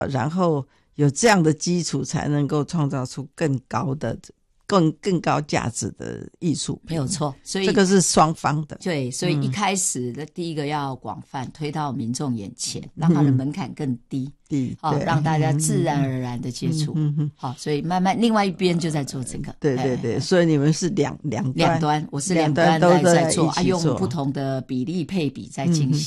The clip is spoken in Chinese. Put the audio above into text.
然后有这样的基础，才能够创造出更高的、更高价值的艺术品。 没有错，所以这个是双方的。 对，所以一开始的第一个要广泛推到民众眼前，让它的门槛更低，让大家自然而然的接触。好，所以慢慢另外一边就在做这个。 对对对，所以你们是两端， 我是两端在做，用不同的比例配比在进行。